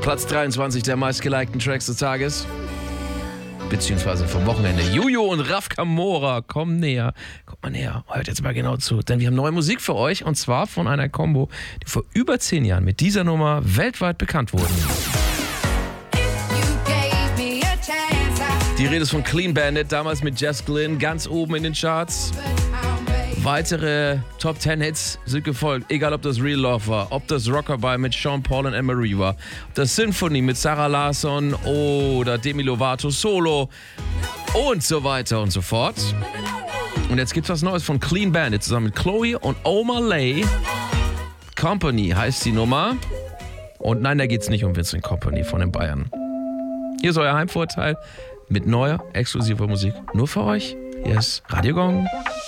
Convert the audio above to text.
Platz 23 der meistgelikten Tracks des Tages. Beziehungsweise vom Wochenende. Juju und Raf Camora, komm näher. Kommt mal näher, hört jetzt mal genau zu. Denn wir haben neue Musik für euch. Und zwar von einer Combo, die vor über 10 Jahren mit dieser Nummer weltweit bekannt wurden. Die Rede ist von Clean Bandit, damals mit Jess Glynn, ganz oben in den Charts. Weitere Top 10 Hits sind gefolgt, egal ob das Real Love war, ob das Rockabye mit Sean Paul und Anne-Marie war, ob das Symphony mit Sarah Larsson oder Demi Lovato Solo und so weiter und so fort. Und jetzt gibt's was Neues von Clean Bandit zusammen mit Chloe und Omar Lay. Company heißt die Nummer. Und nein, da geht's nicht um Vincent Company von den Bayern. Hier ist euer Heimvorteil mit neuer, exklusiver Musik. Nur für euch. Hier ist Radio Gong.